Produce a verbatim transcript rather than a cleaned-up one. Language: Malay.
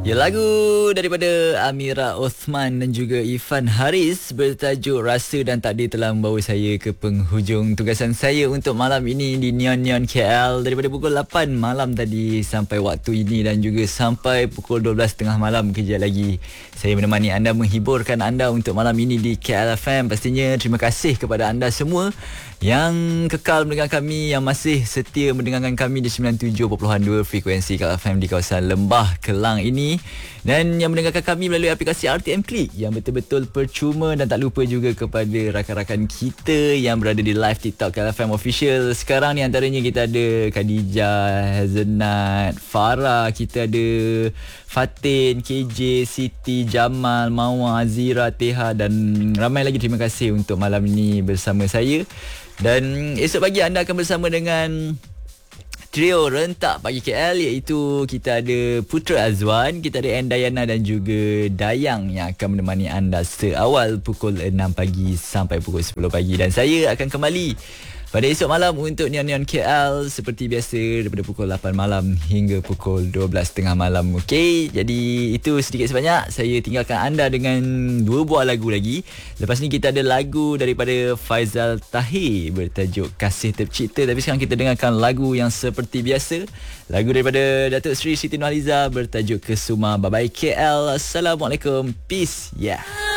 Ya, lagu daripada Amira Osman dan juga Ifan Haris bertajuk Rasa dan Takdir telah membawa saya ke penghujung tugasan saya untuk malam ini di Neon Neon K L daripada pukul lapan malam tadi sampai waktu ini dan juga sampai pukul dua belas tiga puluh malam. Kejap lagi saya menemani anda, menghiburkan anda untuk malam ini di K L F M. Pastinya terima kasih kepada anda semua yang kekal mendengar kami, yang masih setia mendengarkan kami di sembilan puluh tujuh perpuluhan dua frekuensi K L F M di kawasan Lembah Kelang ini, dan yang mendengarkan kami melalui aplikasi R T M Click yang betul-betul percuma, dan tak lupa juga kepada rakan-rakan kita yang berada di live TikTok K L F M Official. Sekarang ni antaranya kita ada Khadijah, Hazenat, Farah, kita ada Fatin, K J, Siti, Jamal, Mawar, Azira, Teha dan ramai lagi. Terima kasih untuk malam ini bersama saya. Dan esok pagi anda akan bersama dengan trio rentak pagi K L, iaitu kita ada Putra Azwan, kita ada Endayana dan juga Dayang yang akan menemani anda seawal pukul enam pagi sampai pukul sepuluh pagi. Dan saya akan kembali pada esok malam untuk Neon Neon K L seperti biasa daripada pukul lapan malam hingga pukul dua belas tiga puluh malam. Okey, jadi itu sedikit sebanyak saya tinggalkan anda dengan dua buah lagu lagi. Lepas ni kita ada lagu daripada Faizal Tahir bertajuk Kasih Tercipta. Tapi sekarang kita dengarkan lagu yang seperti biasa, lagu daripada Datuk Seri Siti Nurhaliza bertajuk Kesuma. Bye bye K L. Assalamualaikum. Peace. Yeah.